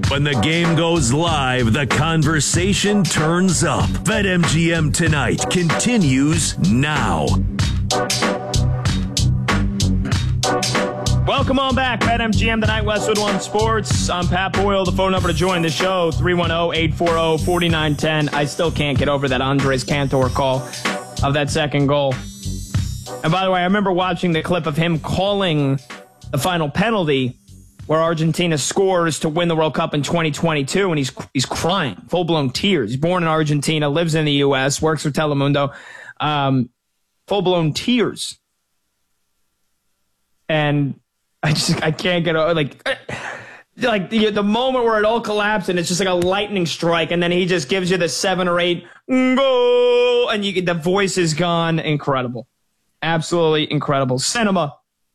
When the game goes live, the conversation turns up. BetMGM Tonight continues now. Welcome on back. BetMGM Tonight, Westwood One Sports. I'm Pat Boyle. The phone number to join the show, 310-840-4910. I still can't get over that Andres Cantor call of that second goal. And by the way, I remember watching the clip of him calling the final penalty where Argentina scores to win the World Cup in 2022, and he's crying, full-blown tears. He's born in Argentina, lives in the U.S., works for Telemundo. Full-blown tears. And I can't get over, like the moment where it all collapsed and it's just like a lightning strike, and then he just gives you the 7 or 8 goal, and the voice is gone. Incredible. Absolutely incredible. Cinema.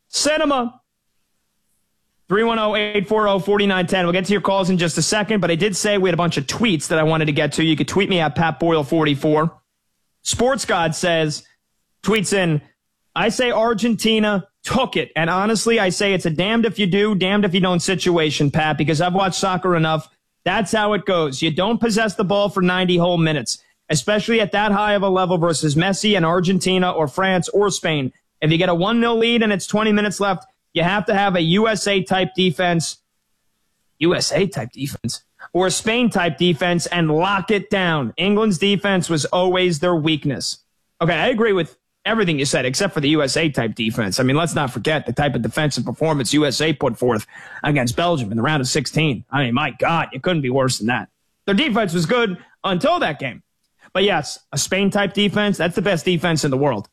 310-840-4910. We'll get to your calls in just a second, but I did say we had a bunch of tweets that I wanted to get to. You could tweet me at PatBoyle44. Sports God says, tweets in, I say Argentina took it. And honestly, I say it's a damned if you do, damned if you don't situation, Pat, because I've watched soccer enough. That's how it goes. You don't possess the ball for 90 whole minutes, especially at that high of a level versus Messi and Argentina or France or Spain. If you get a 1-0 lead and it's 20 minutes left, you have to have a USA-type defense, or a Spain-type defense, and lock it down. England's defense was always their weakness. Okay, I agree with everything you said, except for the USA-type defense. I mean, let's not forget the type of defensive performance USA put forth against Belgium in the round of 16. I mean, my God, it couldn't be worse than that. Their defense was good until that game. But yes, a Spain-type defense, that's the best defense in the world.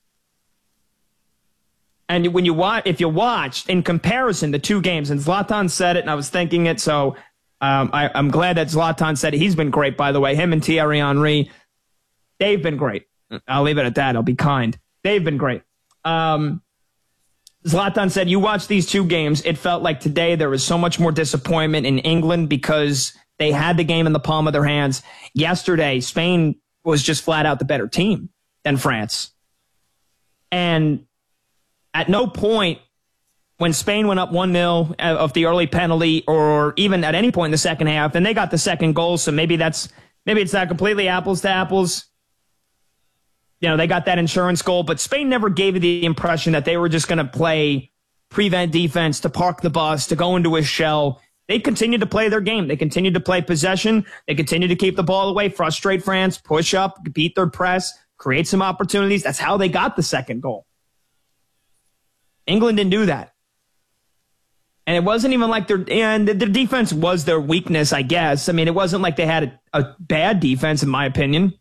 And if you watched, in comparison, the two games, and Zlatan said it, and I was thinking it, so I'm glad that Zlatan said it. He's been great, by the way. Him and Thierry Henry, they've been great. I'll leave it at that. I'll be kind. They've been great. Zlatan said, you watch these two games, it felt like today there was so much more disappointment in England because they had the game in the palm of their hands. Yesterday, Spain was just flat out the better team than France. And at no point when Spain went up 1-0 of the early penalty, or even at any point in the second half, and they got the second goal, so maybe it's not completely apples to apples. You know, they got that insurance goal, but Spain never gave you the impression that they were just going to play prevent defense, to park the bus, to go into a shell. They continued to play their game. They continued to play possession. They continued to keep the ball away, frustrate France, push up, beat their press, create some opportunities. That's how they got the second goal. England didn't do that. And it wasn't even like their defense was their weakness, I guess. I mean, it wasn't like they had a bad defense, in my opinion.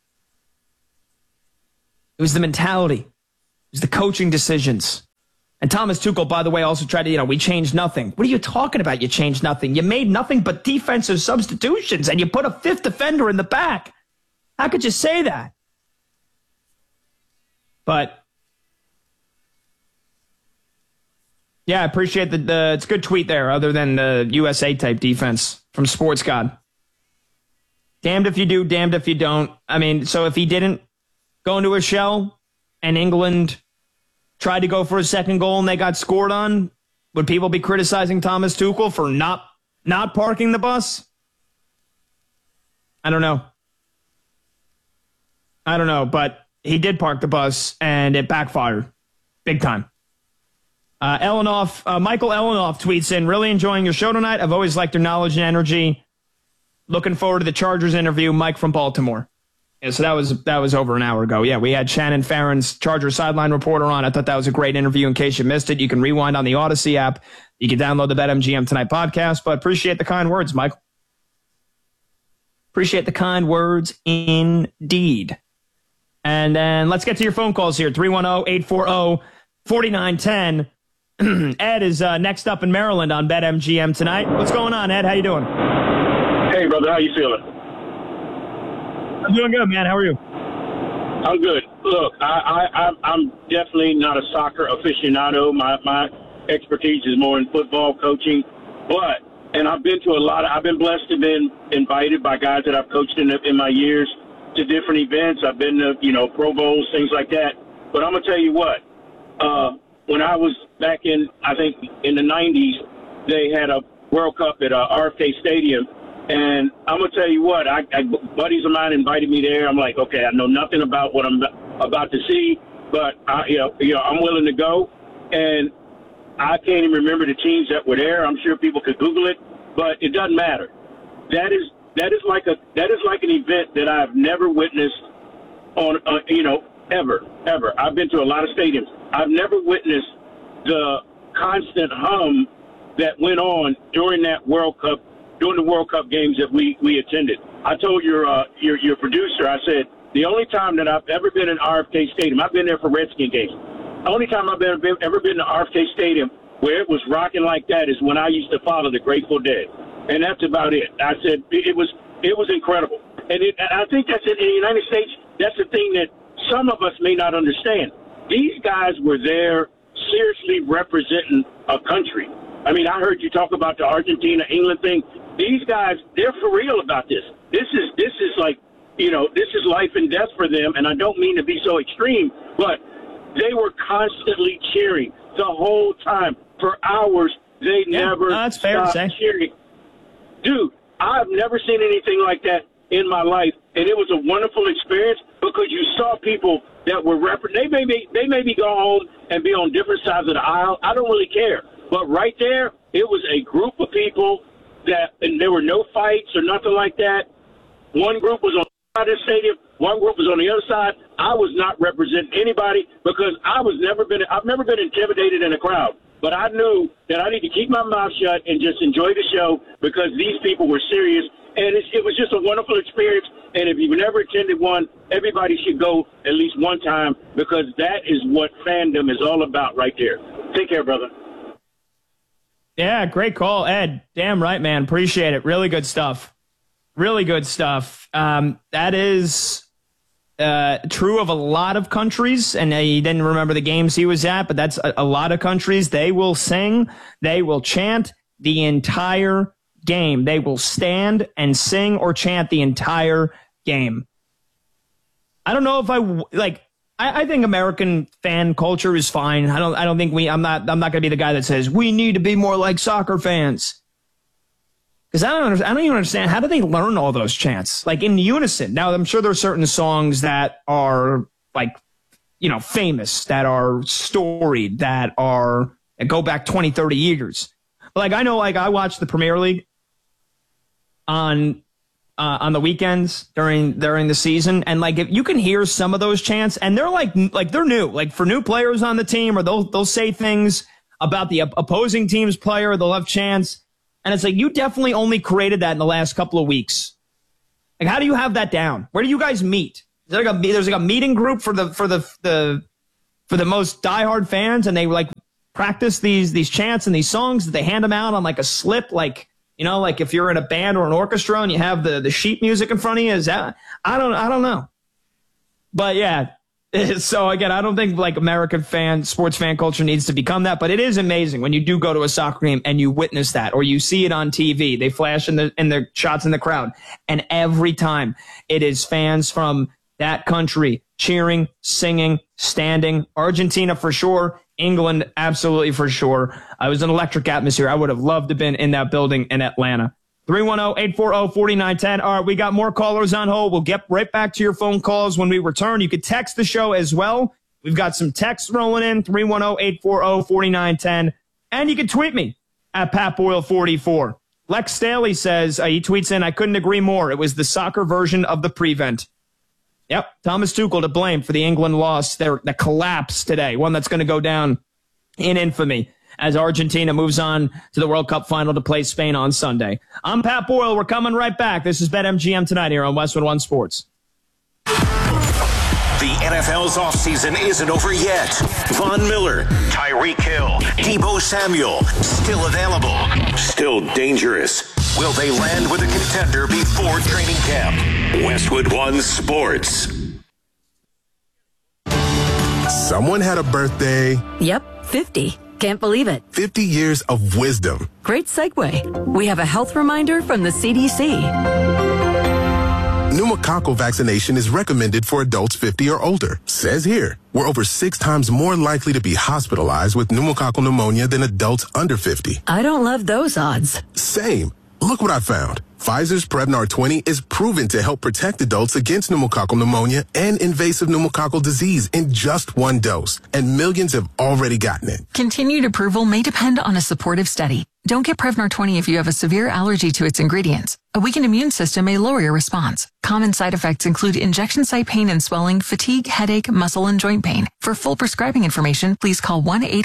It was the mentality. It was the coaching decisions. And Thomas Tuchel, by the way, also tried to, we changed nothing. What are you talking about? You changed nothing. You made nothing but defensive substitutions, and you put a fifth defender in the back. How could you say that? But yeah, I appreciate it's a good tweet there, other than the USA-type defense from Sports God. Damned if you do, damned if you don't. I mean, so if he didn't go into a shell and England tried to go for a second goal and they got scored on, would people be criticizing Thomas Tuchel for not parking the bus? I don't know, but he did park the bus, and it backfired big time. Michael Elenoff tweets in, really enjoying your show tonight. I've always liked your knowledge and energy. Looking forward to the Chargers interview. Mike from Baltimore. Yeah, so that was over an hour ago. Yeah, we had Shannon Farron's Chargers sideline reporter on. I thought that was a great interview. In case you missed it, you can rewind on the Odyssey app. You can download the BetMGM Tonight podcast. But appreciate the kind words, Michael. Appreciate the kind words indeed. And then let's get to your phone calls here. 310-840-4910. Ed is next up in Maryland on BetMGM Tonight. What's going on, Ed? How you doing? Hey, brother. How you feeling? I'm doing good, man. How are you? I'm good. Look, I'm definitely not a soccer aficionado. My expertise is more in football coaching. And I've been blessed to have been invited by guys that I've coached in my years to different events. I've been to, Pro Bowls, things like that. But I'm going to tell you what, when I was back in the 90s, they had a World Cup at RFK Stadium. And I'm going to tell you what, buddies of mine invited me there. I'm like, okay, I know nothing about what I'm about to see, but I'm willing to go. And I can't even remember the teams that were there. I'm sure people could Google it, but it doesn't matter. That is like an event that I've never witnessed on, ever. I've been to a lot of stadiums. I've never witnessed the constant hum that went on during the World Cup games that we attended. I told your producer, I said, the only time that I've ever been in RFK Stadium, I've been there for Redskin games. The only time I've ever been to RFK Stadium where it was rocking like that is when I used to follow the Grateful Dead. And that's about it. I said, it was incredible. And I think that's in the United States, that's the thing that some of us may not understand. These guys were there seriously representing a country. I mean, I heard you talk about the Argentina-England thing. These guys, they're for real about this. This is like, this is life and death for them, and I don't mean to be so extreme, but they were constantly cheering the whole time. For hours, they never stopped cheering. Dude, I've never seen anything like that in my life, and it was a wonderful experience because you saw people that were they maybe go home and be on different sides of the aisle. I don't really care. But right there, it was a group of people and there were no fights or nothing like that. One group was on the side of the stadium, one group was on the other side. I was not representing anybody because I've never been intimidated in a crowd. But I knew that I need to keep my mouth shut and just enjoy the show because these people were serious. And it was just a wonderful experience. And if you've never attended one, everybody should go at least one time because that is what fandom is all about right there. Take care, brother. Yeah, great call, Ed. Damn right, man. Appreciate it. Really good stuff. Really good stuff. That is true of a lot of countries, and he didn't remember the games he was at, but that's a lot of countries. They will sing, they will chant the entire game. They will stand and sing or chant the entire game. I don't know if I think American fan culture is fine. I don't think I'm not going to be the guy that says we need to be more like soccer fans. Because I don't even understand, how do they learn all those chants? Like in unison. Now, I'm sure there are certain songs that are famous, that are storied, that go back 20, 30 years. But I know, I watch the Premier League on the weekends during the season, and if you can hear some of those chants, and they're they're new, for new players on the team, or they'll say things about the opposing team's player, they'll have chants, and it's you definitely only created that in the last couple of weeks. How do you have that down? Where do you guys meet? Is there there's a meeting group for the most diehard fans, and they practice these chants and these songs that they hand them out on a slip, if you're in a band or an orchestra and you have the sheet music in front of you. Is that, I don't know. But yeah, so again, I don't think American sports fan culture needs to become that, but it is amazing when you do go to a soccer game and you witness that, or you see it on TV. They flash in the shots in the crowd, and every time it is fans from that country cheering, singing, standing. Argentina for sure. England, absolutely for sure. It was an electric atmosphere. I would have loved to have been in that building in Atlanta. 310-840-4910. All right, we got more callers on hold. We'll get right back to your phone calls when we return. You could text the show as well. We've got some texts rolling in, 310-840-4910. And you can tweet me at PatBoyle44. Lex Staley says, he tweets in, I couldn't agree more. It was the soccer version of the prevent. Yep, Thomas Tuchel to blame for the England loss, the collapse today, one that's going to go down in infamy as Argentina moves on to the World Cup final to play Spain on Sunday. I'm Pat Boyle. We're coming right back. This is BetMGM Tonight here on Westwood One Sports. The NFL's offseason isn't over yet. Von Miller, Tyreek Hill, Deebo Samuel, still available, still dangerous. Will they land with a contender before training camp? Westwood One Sports. Someone had a birthday. Yep, 50. Can't believe it. 50 years of wisdom. Great segue. We have a health reminder from the CDC. Pneumococcal vaccination is recommended for adults 50 or older. Says here, we're over 6 times more likely to be hospitalized with pneumococcal pneumonia than adults under 50. I don't love those odds. Same. Look what I found. Pfizer's Prevnar 20 is proven to help protect adults against pneumococcal pneumonia and invasive pneumococcal disease in just 1 dose, and millions have already gotten it. Continued approval may depend on a supportive study. Don't get Prevnar 20 if you have a severe allergy to its ingredients. A weakened immune system may lower your response. Common side effects include injection site pain and swelling, fatigue, headache, muscle, and joint pain. For full prescribing information, please call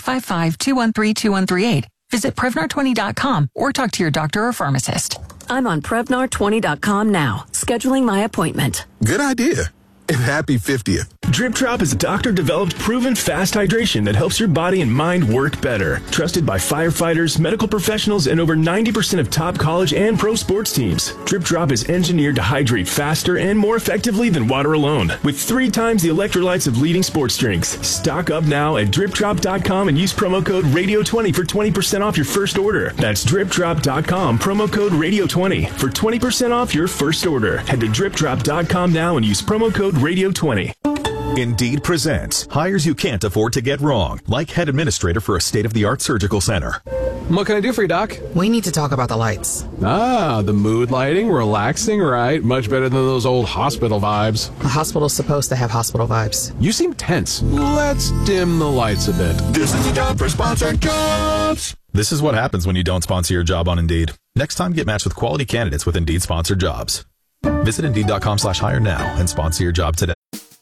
1-855-213-2138. Visit Prevnar20.com or talk to your doctor or pharmacist. I'm on Prevnar20.com now, scheduling my appointment. Good idea. And happy 50th. Drip Drop is a doctor-developed, proven fast hydration that helps your body and mind work better. Trusted by firefighters, medical professionals, and over 90% of top college and pro sports teams. Drip Drop is engineered to hydrate faster and more effectively than water alone, with 3 times the electrolytes of leading sports drinks. Stock up now at DripDrop.com and use promo code RADIO20 for 20% off your first order. That's DripDrop.com, promo code RADIO20 for 20% off your first order. Head to DripDrop.com now and use promo code RADIO20. Indeed presents hires you can't afford to get wrong, like head administrator for a state-of-the-art surgical center. What can I do for you, Doc? We need to talk about the lights. Ah, the mood lighting, relaxing, right? Much better than those old hospital vibes. A hospital's supposed to have hospital vibes. You seem tense. Let's dim the lights a bit. This is the job for sponsored jobs. This is what happens when you don't sponsor your job on Indeed. Next time, get matched with quality candidates with Indeed sponsored jobs. Visit Indeed.com/hire now and sponsor your job today.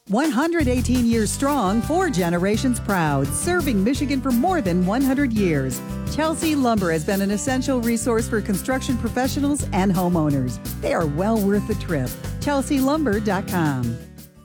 118 years strong, 4 generations proud, serving Michigan for more than 100 years. Chelsea Lumber has been an essential resource for construction professionals and homeowners. They are well worth the trip. ChelseaLumber.com.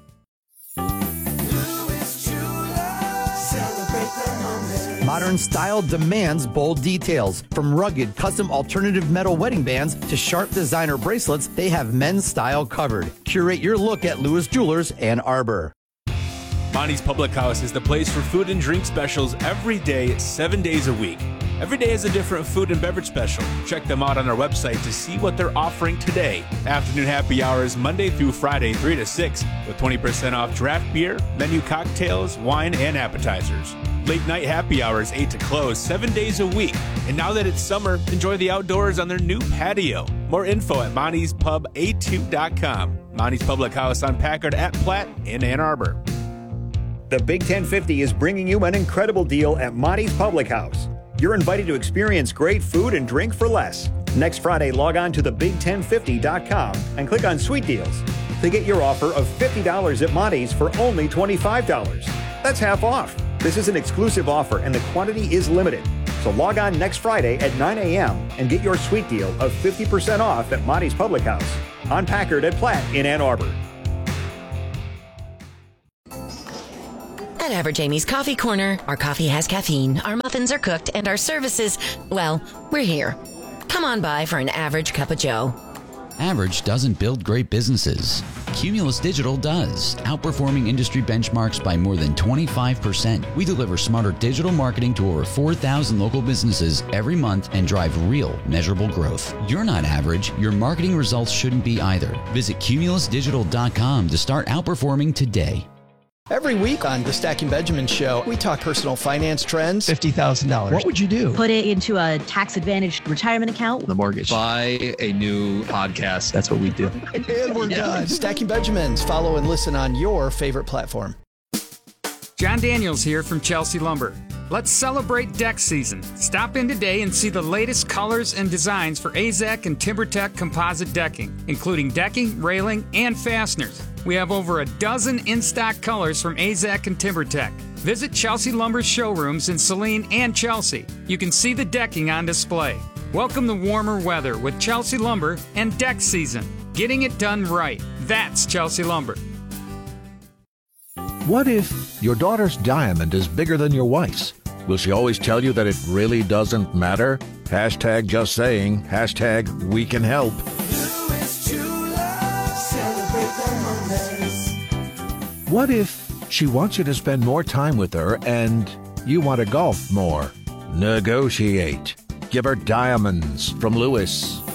Modern style demands bold details. From rugged, custom alternative metal wedding bands to sharp designer bracelets, they have men's style covered. Curate your look at Lewis Jewelers, Ann Arbor. Monty's Public House is the place for food and drink specials every day, 7 days a week. Every day is a different food and beverage special. Check them out on our website to see what they're offering today. Afternoon happy hours Monday through Friday, 3 to 6, with 20% off draft beer, menu cocktails, wine, and appetizers. Late night happy hours 8 to close, 7 days a week. And now that it's summer, enjoy the outdoors on their new patio. More info at Monty'sPub82.com. Monty's Public House on Packard at Platt in Ann Arbor. The Big 1050 is bringing you an incredible deal at Monty's Public House. You're invited to experience great food and drink for less. Next Friday, log on to thebig1050.com and click on Sweet Deals to get your offer of $50 at Monty's for only $25. That's half off. This is an exclusive offer and the quantity is limited. So log on next Friday at 9 a.m. and get your sweet deal of 50% off at Monty's Public House on Packard at Platt in Ann Arbor. At Average Amy's Coffee Corner, our coffee has caffeine, our muffins are cooked, and our services, well, we're here. Come on by for an average cup of joe. Average doesn't build great businesses. Cumulus Digital does, outperforming industry benchmarks by more than 25%. We deliver smarter digital marketing to over 4,000 local businesses every month and drive real, measurable growth. You're not average. Your marketing results shouldn't be either. Visit cumulusdigital.com to start outperforming today. Every week on the Stacking Benjamin Show, we talk personal finance trends. $50,000. What would you do? Put it into a tax-advantaged retirement account. The mortgage. Buy a new podcast. That's what we do. And we're done. Stacking Benjamins. Follow and listen on your favorite platform. John Daniels here from Chelsea Lumber. Let's celebrate deck season. Stop in today and see the latest colors and designs for AZEK and TimberTech composite decking, including decking, railing, and fasteners. We have over a dozen in-stock colors from AZEK and TimberTech. Visit Chelsea Lumber's showrooms in Saline and Chelsea. You can see the decking on display. Welcome the warmer weather with Chelsea Lumber and deck season. Getting it done right. That's Chelsea Lumber. What if your daughter's diamond is bigger than your wife's? Will she always tell you that it really doesn't matter? Hashtag just saying. Hashtag we can help. What if she wants you to spend more time with her and you want to golf more? Negotiate. Give her diamonds from Lewis.